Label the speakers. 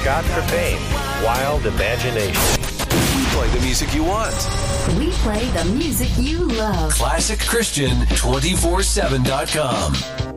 Speaker 1: Scott Trepane, Wild Imagination.
Speaker 2: We play the music you want.
Speaker 3: We play the music you love.
Speaker 2: ClassicChristian247.com.